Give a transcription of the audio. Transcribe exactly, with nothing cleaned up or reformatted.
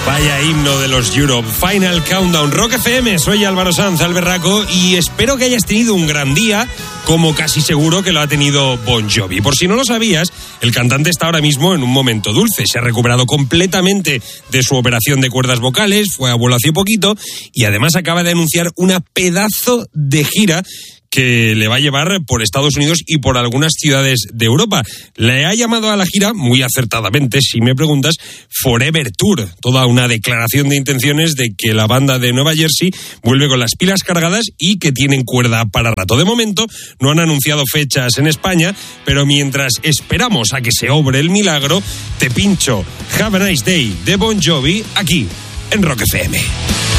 Vaya himno de los Europe, Final Countdown, Rock F M, soy Álvaro Sanz, Alberraco, y espero que hayas tenido un gran día, como casi seguro que lo ha tenido Bon Jovi. Por si no lo sabías, el cantante está ahora mismo en un momento dulce, se ha recuperado completamente de su operación de cuerdas vocales, fue abuelo hace poquito, y además acaba de anunciar una pedazo de gira que le va a llevar por Estados Unidos y por algunas ciudades de Europa. Le ha llamado a la gira, muy acertadamente, si me preguntas, Forever Tour. Toda una declaración de intenciones de que la banda de Nueva Jersey vuelve con las pilas cargadas y que tienen cuerda para rato. De momento, no han anunciado fechas en España, pero mientras esperamos a que se obre el milagro, te pincho Have a Nice Day de Bon Jovi aquí en Rock F M.